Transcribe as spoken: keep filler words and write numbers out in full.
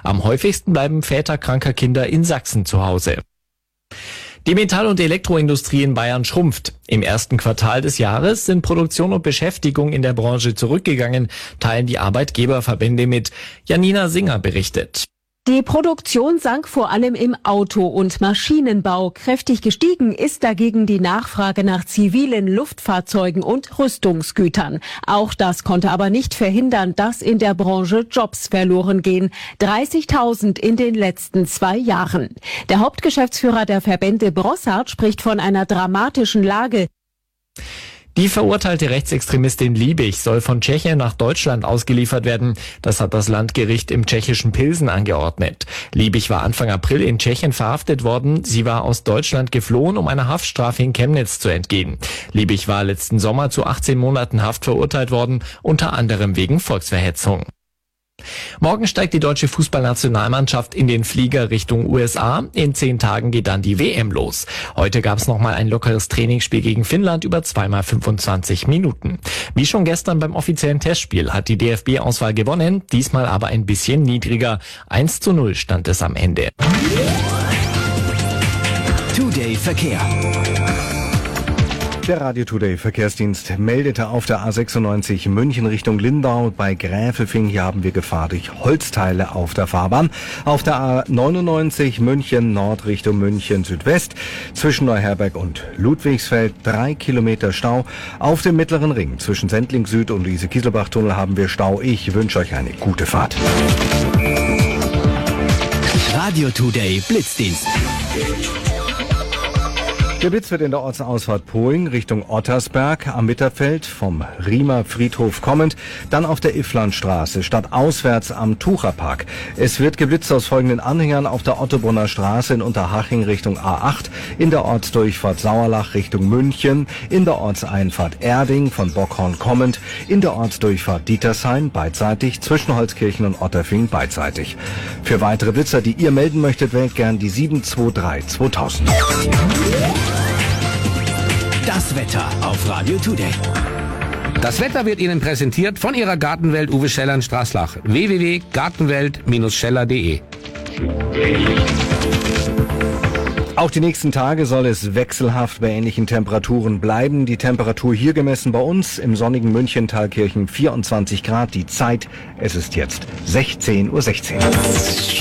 Am häufigsten bleiben Väter kranker Kinder in Sachsen zu Hause. Die Metall- und Elektroindustrie in Bayern schrumpft. Im ersten Quartal des Jahres sind Produktion und Beschäftigung in der Branche zurückgegangen, teilen die Arbeitgeberverbände mit. Janina Singer berichtet. Die Produktion sank vor allem im Auto- und Maschinenbau. Kräftig gestiegen ist dagegen die Nachfrage nach zivilen Luftfahrzeugen und Rüstungsgütern. Auch das konnte aber nicht verhindern, dass in der Branche Jobs verloren gehen. dreißigtausend in den letzten zwei Jahren. Der Hauptgeschäftsführer der Verbände Brossard spricht von einer dramatischen Lage. Die verurteilte Rechtsextremistin Liebig soll von Tschechien nach Deutschland ausgeliefert werden. Das hat das Landgericht im tschechischen Pilsen angeordnet. Liebig war Anfang April in Tschechien verhaftet worden. Sie war aus Deutschland geflohen, um einer Haftstrafe in Chemnitz zu entgehen. Liebig war letzten Sommer zu achtzehn Monaten Haft verurteilt worden, unter anderem wegen Volksverhetzung. Morgen steigt die deutsche Fußballnationalmannschaft in den Flieger Richtung U S A. In zehn Tagen geht dann die W M los. Heute gab es nochmal ein lockeres Trainingsspiel gegen Finnland über zweimal fünfundzwanzig Minuten. Wie schon gestern beim offiziellen Testspiel hat die D F B-Auswahl gewonnen, diesmal aber ein bisschen niedriger. eins zu null stand es am Ende. Today Verkehr. Der Radio Today Verkehrsdienst meldete auf der A sechsundneunzig München Richtung Lindau bei Gräfelfing. Hier haben wir Gefahr durch Holzteile auf der Fahrbahn. Auf der A neunundneunzig München Nord Richtung München Südwest zwischen Neuherberg und Ludwigsfeld drei Kilometer Stau. Auf dem Mittleren Ring zwischen Sendling Süd und Lise-Kieselbach-Tunnel haben wir Stau. Ich wünsche euch eine gute Fahrt. Radio Today Blitzdienst. Der Blitz wird in der Ortsausfahrt Poing Richtung Ottersberg am Mitterfeld vom Riemer Friedhof kommend, dann auf der Ifflandstraße stadtauswärts am Tucherpark. Es wird geblitzt aus folgenden Anhängern auf der Ottobrunner Straße in Unterhaching Richtung A acht, in der Ortsdurchfahrt Sauerlach Richtung München, in der Ortseinfahrt Erding von Bockhorn kommend, in der Ortsdurchfahrt Dietersheim beidseitig, zwischen Holzkirchen und Otterfing beidseitig. Für weitere Blitzer, die ihr melden möchtet, wählt gern die sieben zwei drei zweitausend. Das Wetter auf Radio Today. Das Wetter wird Ihnen präsentiert von Ihrer Gartenwelt Uwe Scheller in Straßlach. w w w punkt gartenwelt Bindestrich scheller punkt de. Auch die nächsten Tage soll es wechselhaft bei ähnlichen Temperaturen bleiben. Die Temperatur hier gemessen bei uns im sonnigen München Thalkirchen vierundzwanzig Grad. Die Zeit, es ist jetzt sechzehn Uhr sechzehn.